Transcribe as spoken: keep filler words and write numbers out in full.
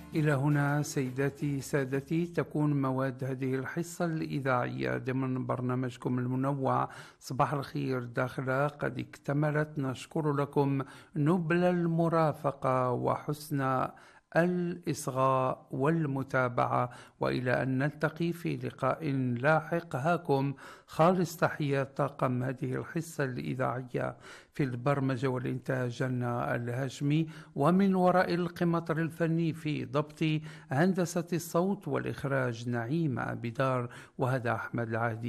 إلى هنا سيداتي سادتي تكون مواد هذه الحصة الإذاعية ضمن برنامجكم المنوع صباح الخير داخلة قد اكتملت. نشكر لكم نبل المرافقة وحسن الإصغاء والمتابعة، وإلى أن نلتقي في لقاء لاحق. هاكم خالص تحيات طاقم هذه الحصة الإذاعية في البرمجة والإنتاج جنة الهاشمي، ومن وراء القمطر الفني في ضبط هندسة الصوت والإخراج نعيم بدار، وهذا أحمد العهدي.